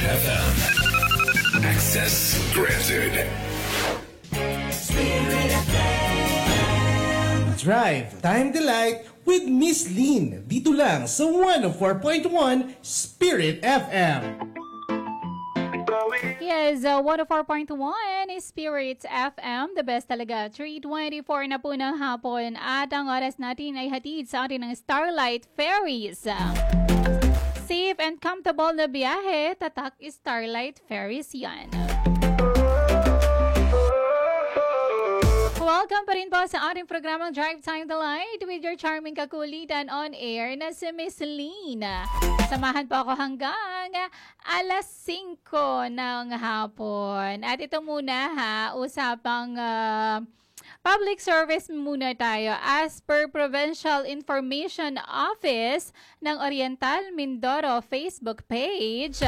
FM. Access granted. Spirit FM. Drive Time Delight with Miss Lynn. Dito lang sa 104.1 Spirit FM. Yes, 104.1 Spirits FM, the best talaga. 3:24 na po ng hapon at ang oras natin ay hatid sa atin ng Starlight Ferries. Safe and comfortable na biyahe, tatak Starlight Ferries yan. Welcome pa rin po sa ating programang Drive Time Delight with your charming kakulitan on air na si Miss Lynn. Samahan po ako hanggang alas 5 ng hapon. At ito muna usapang public service muna tayo. As per Provincial Information Office ng Oriental Mindoro Facebook page,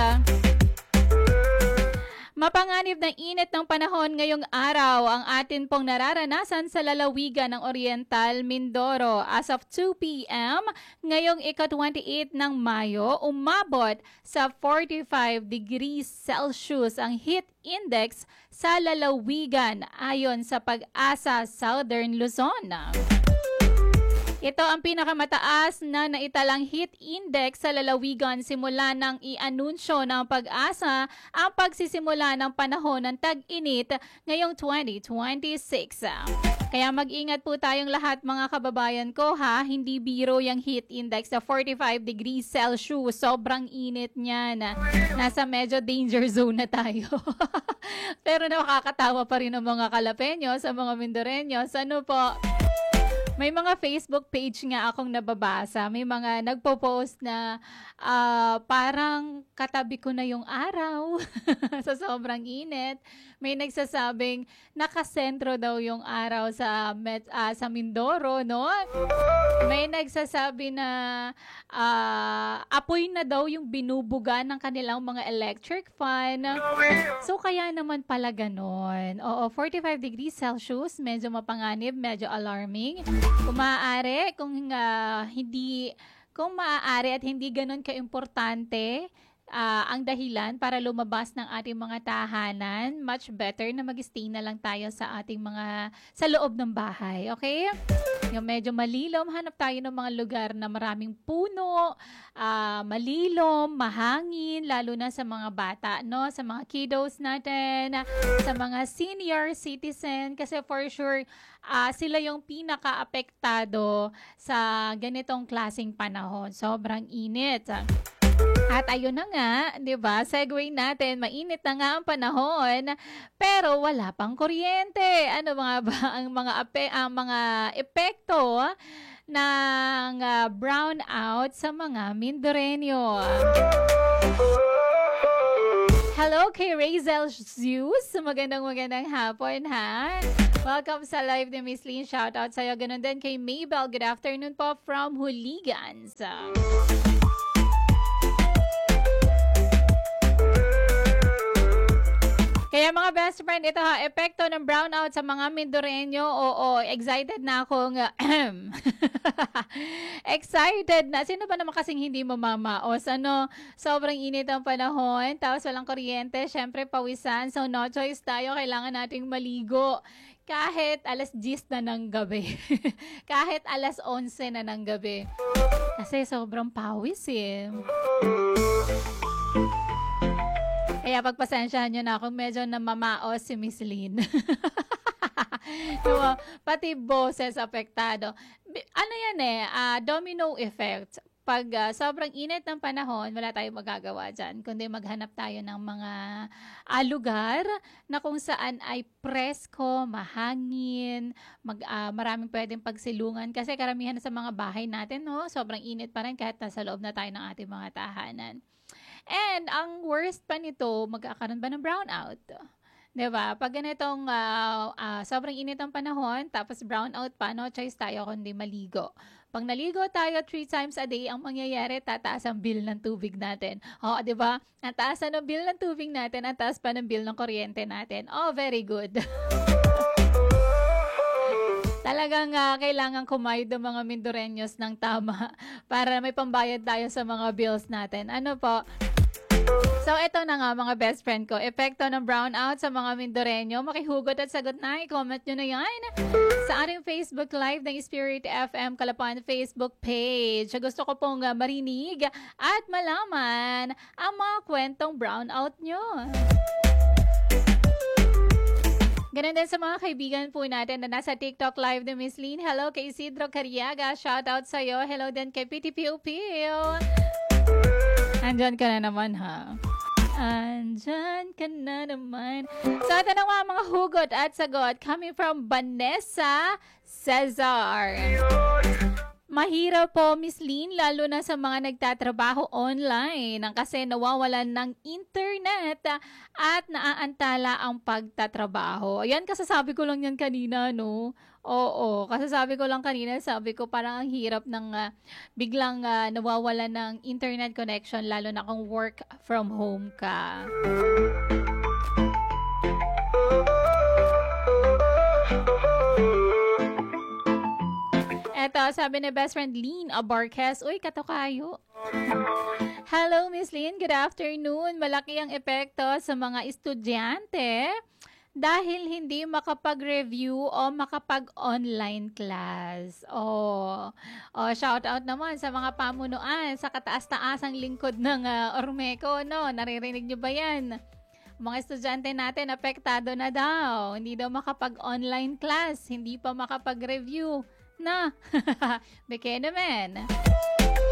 mapanganib ng init ng panahon ngayong araw ang atin pong nararanasan sa lalawigan ng Oriental Mindoro. As of 2 p.m. ngayong ika-28 ng Mayo, umabot sa 45 degrees Celsius ang heat index sa lalawigan ayon sa Pag-asa Southern Luzon. Ito ang pinakamataas na naitalang heat index sa lalawigan simula nang i-anunsyo ng Pag-asa ang pagsisimula ng panahon ng tag-init ngayong 2026. Kaya mag-ingat po tayong lahat mga kababayan ko hindi biro yung heat index sa 45 degrees Celsius. Sobrang init niyan. Nasa medyo danger zone na tayo. Pero nakakatawa pa rin ang mga Kalapeños, sa mga Mindoreños. Ano po? May mga Facebook page nga akong nababasa. May mga nagpo-post na parang katabi ko na yung araw sa sobrang init. May nagsasabing nakasentro daw yung araw sa Mindoro, no? May nagsasabi na apoy na daw yung binubuga ng kanilang mga electric fan. So kaya naman pala ganon. Oo, 45 degrees Celsius, medyo mapanganib, medyo alarming. Kung maaari, kung maaari at hindi ganun kaimportante ang dahilan para lumabas ng ating mga tahanan, much better na mag-stay na lang tayo sa loob ng bahay, okay? Yung medyo malilom, hanap tayo ng mga lugar na maraming puno, malilom, mahangin, lalo na sa mga bata, no? Sa mga kiddos natin, sa mga senior citizen, kasi for sure, sila yung pinaka-apektado sa ganitong klaseng panahon. Sobrang init. At ayun na nga, 'di ba? Segue natin, mainit na nga ang panahon, pero wala pang kuryente. Ano mga ba ang mga epekto ng brownout sa mga Mindoreño? Hello kay Razel Zeus. Magandang hapon, ha? Welcome sa live ni Miss Lynn. Shoutout sa'yo. Ganun din kay Maybell. Good afternoon po from Huligans. Kaya mga best friend, ito epekto ng brownout sa mga Mindoreño. Oo, excited na akong excited na. Sino ba naman kasing hindi mamamaos? Sobrang init ang panahon, tapos walang kuryente, syempre pawisan. So no choice tayo, kailangan nating maligo. Kahit alas 10 na ng gabi. Kahit alas 11 na ng gabi. Kasi sobrang pawis Kaya pagpasensyahan nyo na kung medyo namamaos si Miss Lynn. Pati boses apektado. Ano yan domino effect. Pag sobrang init ng panahon, wala tayong magagawa dyan. Kundi maghanap tayo ng mga lugar na kung saan ay presko, mahangin, maraming pwedeng pagsilungan. Kasi karamihan sa mga bahay natin, sobrang init pa rin kahit nasa loob na tayo ng ating mga tahanan. And ang worst pa nito, magkakaroon ba ng brownout? Diba? Pag ganitong sobrang init ang panahon, tapos brownout pa, no choice tayo kundi maligo. Pag naligo tayo 3 times a day, ang mangyayari, tataas ang bill ng tubig natin. Diba? Ang taas ng bill ng tubig natin, ang taas pa ng bill ng kuryente natin. Very good. Talagang kailangan kumayod ng mga Mindoreños ng tama para may pambayad tayo sa mga bills natin. Ano po? So, ito na nga mga best friend ko. Epekto ng brownout sa mga Mindoreño. Makihugot at sagot na. I-comment nyo na yan sa ating Facebook Live ng Spirit FM Kalapan Facebook page. Gusto ko pong marinig at malaman ang mga kwentong brownout nyo. Ganun din sa mga kaibigan po natin na nasa TikTok Live ni Miss Lynn. Hello kay Isidro Cariaga. Shout out sa'yo. Hello din kay Piti Piu Piu. Andyan ka na naman, ha? Andyan ka na naman. So, ito na mga hugot at sagot coming from Vanessa Cesar. Mahirap po, Miss Lynn, lalo na sa mga nagtatrabaho online kasi nawawalan ng internet at naaantala ang pagtatrabaho. Ayan, kasasabi ko lang yan kanina, no? Oo, kasasabi ko lang kanina, sabi ko parang ang hirap ng biglang nawawalan ng internet connection lalo na kung work from home ka. Eto, sabi ni best friend Lynn Abarquez, uy, katokayo. Hello, Miss Lynn. Good afternoon. Malaki ang epekto sa mga estudyante dahil hindi makapag-review o makapag-online class. Shout out naman sa mga pamunuan sa kataas-taasang lingkod ng Ormeco, no? Naririnig niyo ba yan? Mga estudyante natin, apektado na daw. Hindi daw makapag-online class, hindi pa makapag-review. Na, beke naman.